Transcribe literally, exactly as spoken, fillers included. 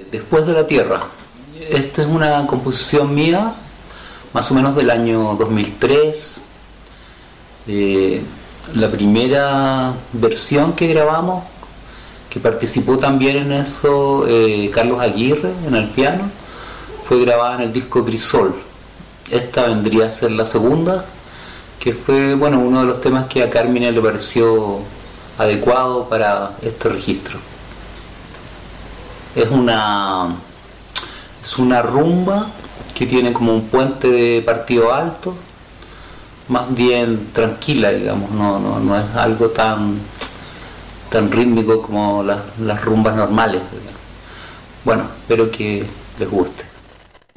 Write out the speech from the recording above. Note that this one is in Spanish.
Después de la Tierra. Esta es una composición mía, más o menos del año dos mil tres. Eh, la primera versión que grabamos, que participó también en eso eh, Carlos Aguirre en el piano, fue grabada en el disco Crisol. Esta vendría a ser la segunda, que fue, bueno, uno de los temas que a Carmine le pareció adecuado para este registro. Es una es una rumba que tiene como un puente de partido alto, más bien tranquila, digamos, no, no, no es algo tan tan rítmico como las, las rumbas normales, digamos. Bueno, espero que les guste.